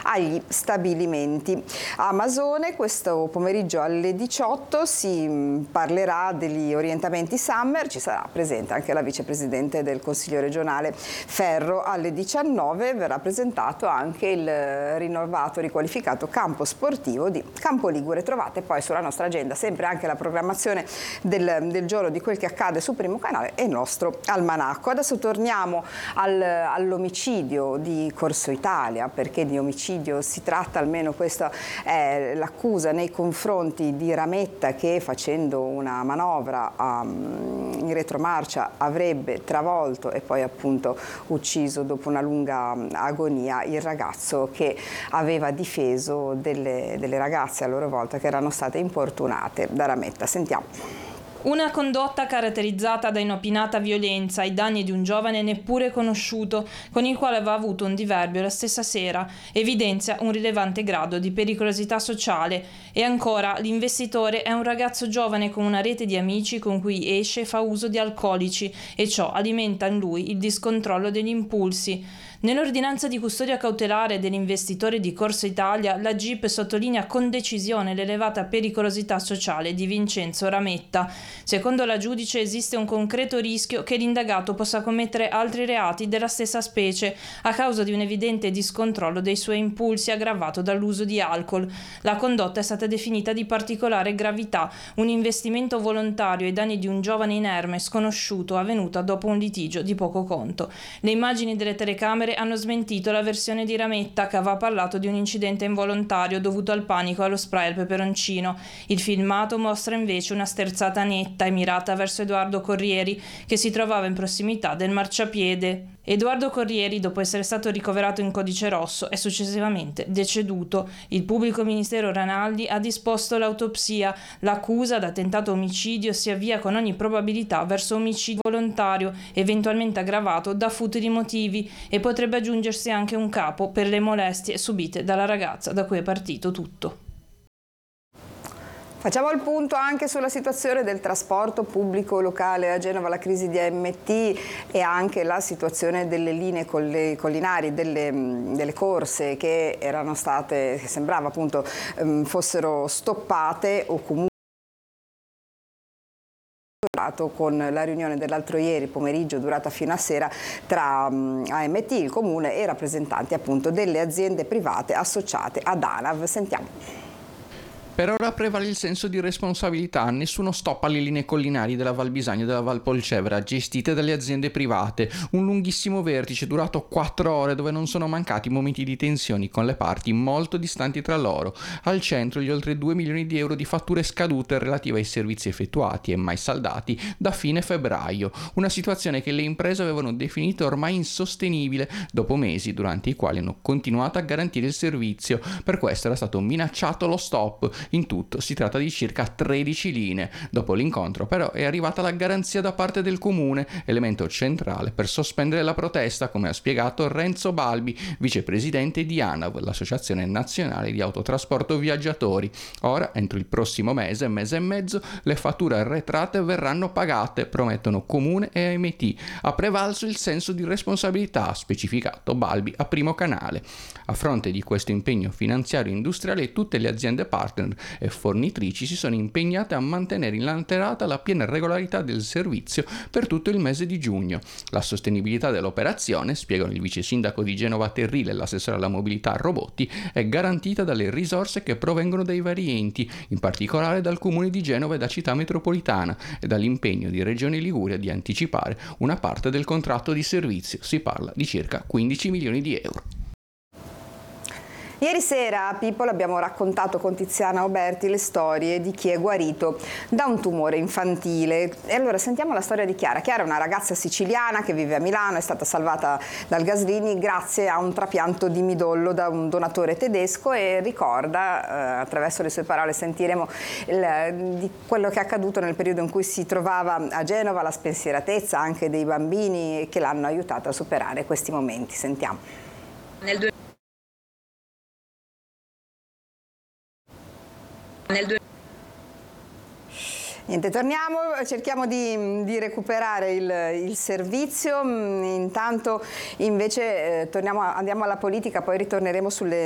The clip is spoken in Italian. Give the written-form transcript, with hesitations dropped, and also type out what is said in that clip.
agli stabilimenti. A Masone questo pomeriggio alle 18 si parlerà degli orientamenti summer, ci sarà presente anche la vicepresidente del Consiglio regionale Ferro. Alle 19 verrà presentato anche il rinnovato, riqualificato campo sportivo di Campo Ligure. Trovate poi sulla nostra agenda sempre anche la programmazione del giorno di quel che accade su Primo Canale e il nostro almanacco. Adesso torniamo all'omicidio di Corso Italia, perché di omicidio si tratta, almeno questa è l'accusa nei confronti di Rametta, che facendo una manovra in retromarcia avrebbe travolto e poi appunto ucciso dopo una lunga agonia il ragazzo che aveva difeso delle ragazze a loro volta che erano state importunate da Rametta. Sentiamo. Una condotta caratterizzata da inopinata violenza ai danni di un giovane neppure conosciuto, con il quale aveva avuto un diverbio la stessa sera, evidenzia un rilevante grado di pericolosità sociale. E ancora, l'investitore è un ragazzo giovane con una rete di amici con cui esce e fa uso di alcolici, e ciò alimenta in lui il discontrollo degli impulsi. Nell'ordinanza di custodia cautelare dell'investitore di Corso Italia, la GIP sottolinea con decisione l'elevata pericolosità sociale di Vincenzo Rametta. Secondo la giudice esiste un concreto rischio che l'indagato possa commettere altri reati della stessa specie a causa di un evidente discontrollo dei suoi impulsi aggravato dall'uso di alcol. La condotta è stata definita di particolare gravità, un investimento volontario ai danni di un giovane inerme sconosciuto avvenuto dopo un litigio di poco conto. Le immagini delle telecamere hanno smentito la versione di Rametta, che aveva parlato di un incidente involontario dovuto al panico e allo spray al peperoncino. Il filmato mostra invece una sterzata netta e mirata verso Edoardo Corrieri, che si trovava in prossimità del marciapiede. Edoardo Corrieri, dopo essere stato ricoverato in codice rosso, è successivamente deceduto. Il pubblico ministero Ranaldi ha disposto l'autopsia. L'accusa da tentato omicidio si avvia con ogni probabilità verso omicidio volontario, eventualmente aggravato da futili motivi, e potrebbe aggiungersi anche un capo per le molestie subite dalla ragazza da cui è partito tutto. Facciamo il punto anche sulla situazione del trasporto pubblico locale a Genova, la crisi di AMT e anche la situazione delle linee collinari, delle corse che erano state, che sembrava appunto fossero stoppate o comunque con la riunione dell'altro ieri pomeriggio durata fino a sera tra AMT, il Comune e rappresentanti appunto delle aziende private associate ad ANAV. Sentiamo. Per ora prevale il senso di responsabilità, nessuno stop alle linee collinari della Val Bisagno e della Val Polcevera, gestite dalle aziende private. Un lunghissimo vertice durato 4 ore dove non sono mancati momenti di tensioni con le parti molto distanti tra loro. Al centro gli oltre 2 milioni di euro di fatture scadute relative ai servizi effettuati e mai saldati da fine febbraio. Una situazione che le imprese avevano definito ormai insostenibile dopo mesi durante i quali hanno continuato a garantire il servizio. Per questo era stato minacciato lo stop. In tutto si tratta di circa 13 linee. Dopo l'incontro però è arrivata la garanzia da parte del Comune, elemento centrale per sospendere la protesta, come ha spiegato Renzo Balbi, vicepresidente di ANAV, l'Associazione Nazionale di Autotrasporto Viaggiatori. Ora, entro il prossimo mese e mezzo, le fatture arretrate verranno pagate, promettono Comune e AMT. Ha prevalso il senso di responsabilità, ha specificato Balbi a Primo Canale. A fronte di questo impegno finanziario industriale, tutte le aziende partner e fornitrici si sono impegnate a mantenere inalterata la piena regolarità del servizio per tutto il mese di giugno. La sostenibilità dell'operazione, spiegano il vice sindaco di Genova Terrile e l'assessore alla mobilità Robotti, è garantita dalle risorse che provengono dai vari enti, in particolare dal Comune di Genova e da Città Metropolitana, e dall'impegno di Regione Liguria di anticipare una parte del contratto di servizio. Si parla di circa 15 milioni di euro. Ieri sera a People abbiamo raccontato con Tiziana Oberti le storie di chi è guarito da un tumore infantile. E allora sentiamo la storia di Chiara. Chiara è una ragazza siciliana che vive a Milano, è stata salvata dal Gaslini grazie a un trapianto di midollo da un donatore tedesco e ricorda, attraverso le sue parole sentiremo di quello che è accaduto nel periodo in cui si trovava a Genova, la spensieratezza anche dei bambini che l'hanno aiutata a superare questi momenti. Sentiamo. Niente, torniamo, cerchiamo di recuperare il servizio, intanto invece andiamo alla politica, poi ritorneremo sulle